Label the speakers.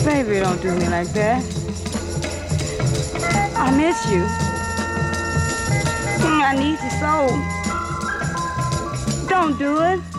Speaker 1: Baby, don't do me like that. I miss you. I need you so. Don't do it.